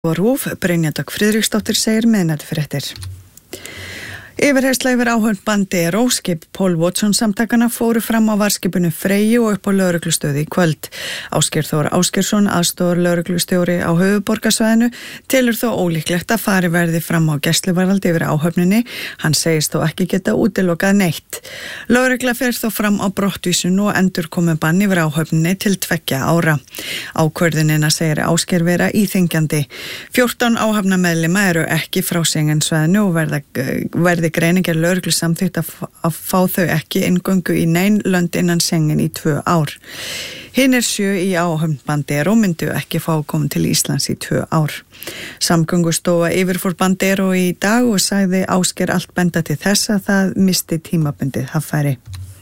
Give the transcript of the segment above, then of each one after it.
RÚV, Brynja Dögg Friðriksdóttir segir miðnættisfréttir. Yfirheyrsla yfir áhöfn Bandero, skip Paul Watson samtakana fóru fram á varskipinu Freyju og upp á lögreglustöði í kvöld. Ásgeir Þór Ásgeirsson, aðstoðarlögreglustjóri á höfuðborgarsvæðinu, telur þó ólíklegt að fari verði fram á gæsluvarðhald yfir áhöfninni. Hann segist þó ekki geta útilokað neitt. Lögregla fer þó fram á brottvísun og endurkomubann yfir áhöfninni til 2 ára. Ákvörðunina segir Ásgeir vera íþyngjandi. 14 áhafnameðlima eru ekki frá Schengensvæðinu og verði greiningar lögreglu samþykkt að fá þau ekki inngöngu í nein lönd innan Schengen í 2 ár. Hinir 7 í áhöfn Bandero myndu ekki fá að koma til Íslands í 2 ár. Samgöngustofa yfirfór Bandero í dag og sagði Ásgeir allt benda til þess að það misti tímabundið haffæri.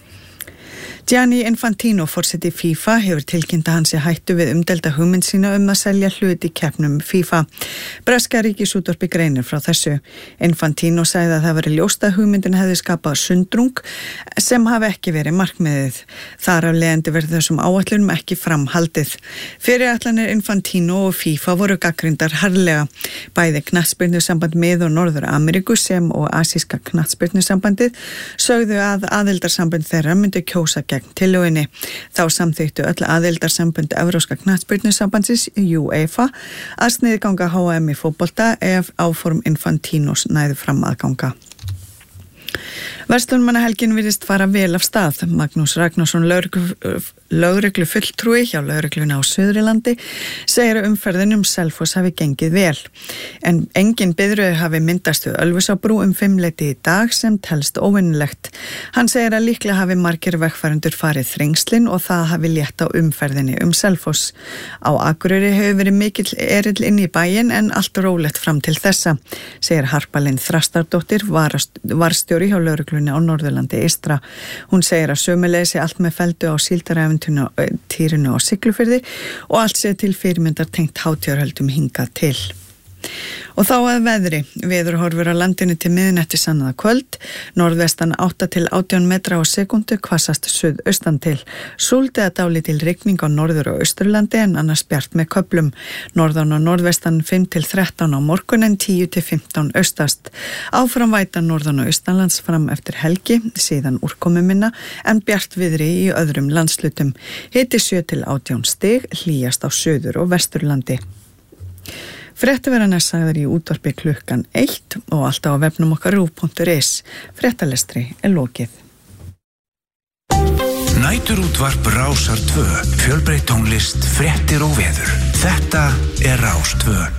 Gianni Infantino, forseti FIFA, hefur tilkynnt að hann sé hættu við umdelda hugmynd sína að selja hlut í keppnum FIFA. Breska ríkisútvarpið greinir frá þessu. Infantino sagði að það veri ljóst að hugmyndin hefði skapað sundrung sem hafi ekki verið markmiðið. Þar af leiðandi verði þessum áætlunum ekki framhaldið. Fyrirætlanir Infantino og FIFA voru gagnrýndar harðlega. Bæði knattspyrnusamband Mið- og Norður-Ameríku sem og asíska knattspyrnusambandið sögðu að aðildarsamband þeirra myndi kjósa gegn tillögunni. Þá samþykktu öll aðildarsambönd Evrópska knattspyrnusambandsins UEFA að sniðganga HM í fótbolta ef áform Infantinos næðu fram að ganga. Verslunarmannahelgin virðist fara vel af stað. Magnús Ragnarsson, lögreglufulltrúi hjá lögreglunni á Suðurlandi, segir að umferðin Selfoss hafi gengið vel. En engin biðröð hafi myndast við Ölfusárbrú 5-leyti í dag sem telst óvinnilegt. Hann segir að líklega hafi margir vegfarendur farið þrengslin og það hafi létt á umferðinni Selfoss. Á Akureyri hefur verið mikill erill inn í bæinn en allt rólegt fram til þessa, segir Harpa Lind Þrastardóttir, varstjóri hjá lögreglunni á Norðurlandi eystra. Hún segir að sömuleiðis sé allt með feldu á síldaræventýrinu á Siglufirði og allt sé til fyrirmyndar tengt hátíðarhöldum hingað til. Og þá að veðri. Veðurhorfur á landinu til miðnættis annað kvöld. Norðvestan 8 til 18 metra á sekundu, hvassast suðaustan til. Súld eða dálítil rigning á norður- og austurlandi en annars bjart með köflum. Norðan og norðvestan 5 til 13 á morgun en 10 til 15 austast. Áfram væta norðan og austanlands fram eftir helgi, síðan úrkomuminna en bjart viðri í öðrum landslutum. Hiti 7 til 18 stig, hlýjast á suður- og vesturlandi. Fréttaveran sagður í útvarpi klukkan 1 og alltaf á vefnum okkar rúv.is. Fréttalestri lokið. Næturútvarp Rásar 2, fjölbreytt tónlist, fréttir og veður. Þetta Rás 2.